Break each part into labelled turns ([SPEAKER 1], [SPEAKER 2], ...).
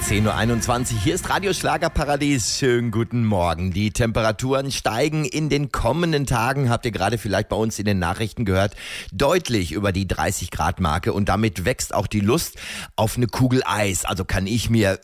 [SPEAKER 1] 10.21 Uhr, hier ist Radio Schlagerparadies. Schönen guten Morgen. Die Temperaturen steigen in den kommenden Tagen, habt ihr gerade vielleicht bei uns in den Nachrichten gehört, deutlich über die 30-Grad-Marke. Und damit wächst auch die Lust auf eine Kugel Eis. Also kann ich mir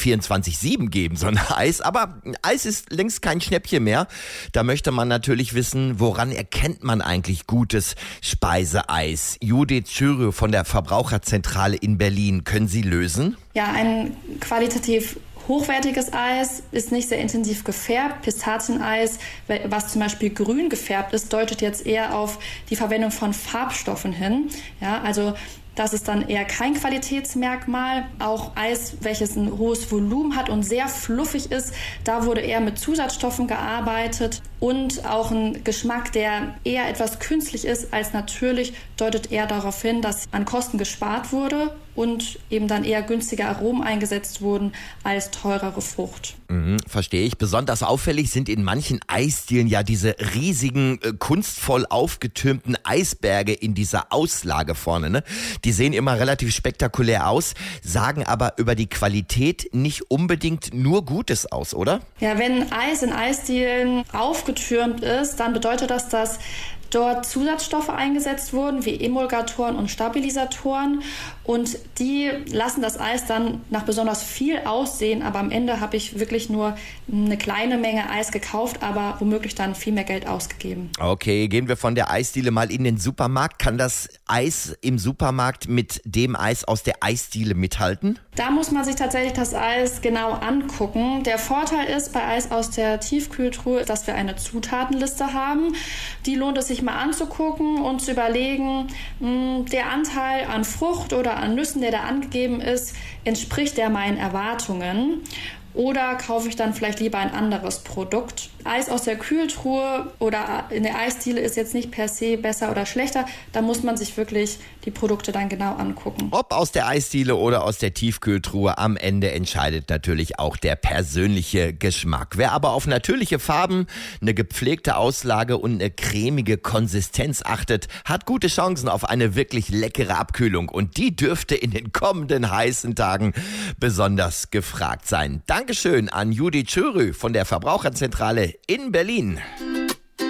[SPEAKER 1] 24/7 geben, so ein Eis. Aber Eis ist längst kein Schnäppchen mehr. Da möchte man natürlich wissen, woran erkennt man eigentlich gutes Speiseeis? Judith Schüre von der Verbraucherzentrale in Berlin. Können Sie lösen?
[SPEAKER 2] Ja, ein qualitativ hochwertiges Eis ist nicht sehr intensiv gefärbt. Pistazieneis, was zum Beispiel grün gefärbt ist, deutet jetzt eher auf die Verwendung von Farbstoffen hin. Ja, also das ist dann eher kein Qualitätsmerkmal. Auch Eis, welches ein hohes Volumen hat und sehr fluffig ist, da wurde eher mit Zusatzstoffen gearbeitet. Und auch ein Geschmack, der eher etwas künstlich ist als natürlich, deutet eher darauf hin, dass an Kosten gespart wurde und eben dann eher günstige Aromen eingesetzt wurden als teurere Frucht.
[SPEAKER 1] Verstehe ich. Besonders auffällig sind in manchen Eisdielen ja diese riesigen, kunstvoll aufgetürmten Eisberge in dieser Auslage vorne. Ne? Die sehen immer relativ spektakulär aus, sagen aber über die Qualität nicht unbedingt nur Gutes aus, oder?
[SPEAKER 2] Ja, wenn Eis in Eisdielen aufgetürmt ist, dann bedeutet das, dass dort Zusatzstoffe eingesetzt wurden, wie Emulgatoren und Stabilisatoren. Und die lassen das Eis dann nach besonders viel aussehen. Aber am Ende habe ich wirklich nur eine kleine Menge Eis gekauft, aber womöglich dann viel mehr Geld ausgegeben.
[SPEAKER 1] Okay, gehen wir von der Eisdiele mal in den Supermarkt. Kann das Eis im Supermarkt mit dem Eis aus der Eisdiele mithalten?
[SPEAKER 2] Da muss man sich tatsächlich das Eis genau angucken. Der Vorteil ist bei Eis aus der Tiefkühltruhe, dass wir eine Zutatenliste haben. Die lohnt es sich mal anzugucken und zu überlegen, der Anteil an Frucht oder an Nüssen, der da angegeben ist, entspricht der meinen Erwartungen? Oder kaufe ich dann vielleicht lieber ein anderes Produkt? Eis aus der Kühltruhe oder in der Eisdiele ist jetzt nicht per se besser oder schlechter. Da muss man sich wirklich die Produkte dann genau angucken.
[SPEAKER 1] Ob aus der Eisdiele oder aus der Tiefkühltruhe, am Ende entscheidet natürlich auch der persönliche Geschmack. Wer aber auf natürliche Farben, eine gepflegte Auslage und eine cremige Konsistenz achtet, hat gute Chancen auf eine wirklich leckere Abkühlung. Und die dürfte in den kommenden heißen Tagen besonders gefragt sein. Dankeschön an Judith Schürü von der Verbraucherzentrale in Berlin.